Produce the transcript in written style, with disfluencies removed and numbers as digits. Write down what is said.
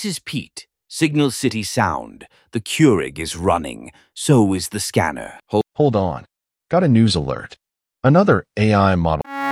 This is Pete. Signal City Sound. The Keurig is running. So is the scanner. Hold on. Got a news alert. Another AI model